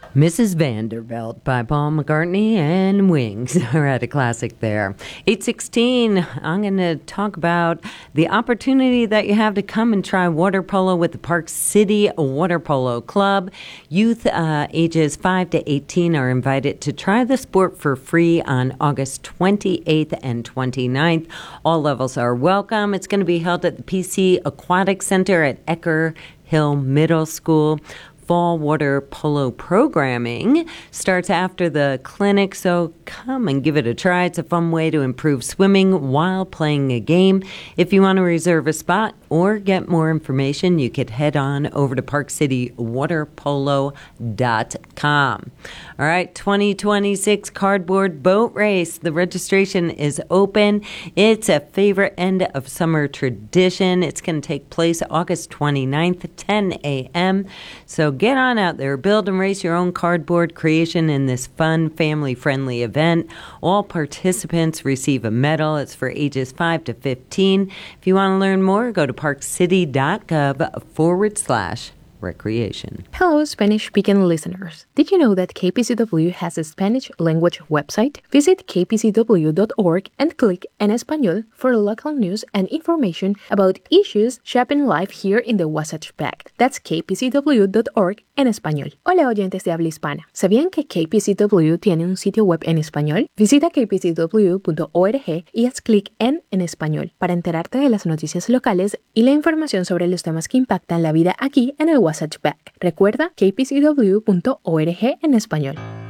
Mrs. Vanderbilt by Paul McCartney and Wings are at a classic there. 8:16, I'm going to talk about the opportunity that you have to come and try water polo with the Park City Water Polo Club. Youth ages 5 to 18 are invited to try the sport for free on August 28th and 29th. All levels are welcome. It's going to be held at the PC Aquatic Center at Ecker Hill Middle School. Fall water polo programming starts after the clinic, so come and give it a try. It's a fun way to improve swimming while playing a game. If you want to reserve a spot or get more information, you could head on over to parkcitywaterpolo.com. All right, 2026 Cardboard Boat Race. The registration is open. It's a favorite end of summer tradition. It's going to take place August 29th, 10 a.m., so get on out there, build and race your own cardboard creation in this fun, family-friendly event. All participants receive a medal. It's for ages 5 to 15. If you want to learn more, go to parkcity.gov/recreation. Hello, Spanish-speaking listeners. Did you know that KPCW has a Spanish language website? Visit kpcw.org and click En Español for local news and information about issues shaping life here in the Wasatch Pact. That's kpcw.org en español. Hola, oyentes de habla hispana. ¿Sabían que KPCW tiene un sitio web en español? Visita kpcw.org y haz clic en Español para enterarte de las noticias locales y la información sobre los temas que impactan la vida aquí en el Wasatch Pact. Recuerda kpcw.org en español.